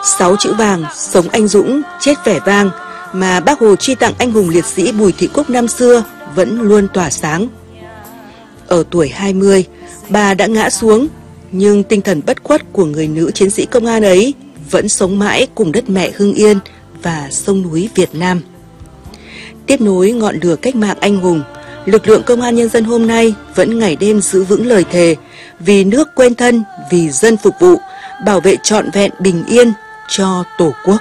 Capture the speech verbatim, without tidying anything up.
Sáu chữ vàng sống anh dũng, chết vẻ vang mà Bác Hồ truy tặng anh hùng liệt sĩ Bùi Thị Cúc năm xưa vẫn luôn tỏa sáng. Ở tuổi hai mươi, bà đã ngã xuống, nhưng tinh thần bất khuất của người nữ chiến sĩ công an ấy vẫn sống mãi cùng đất mẹ Hưng Yên và sông núi Việt Nam. Tiếp nối ngọn lửa cách mạng anh hùng, lực lượng công an nhân dân hôm nay vẫn ngày đêm giữ vững lời thề vì nước quên thân, vì dân phục vụ, bảo vệ trọn vẹn bình yên cho Tổ quốc.